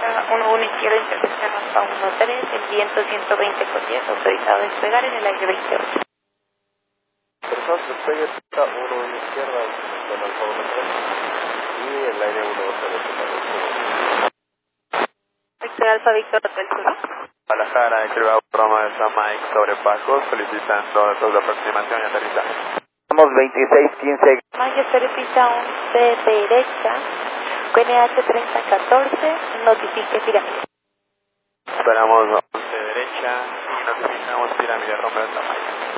Alfa 11 izquierda, intersección Alfa 13, el viento 120 con 10, autorizado a despegar en el aire 28. Personas despegue está 1 izquierda con Alfa 13 y el aire 12 Victor Alfa Victor Hotel Sur. Guadalajara, escriba Roma de San Mike sobre Paco, solicitando datos de aproximación y aterrizaje. Estamos 2615. Mayor pista 11 derecha, QNH 3014, notifique pirámide. Esperamos 11 derecha y notificamos pirámide Roma de San Mike.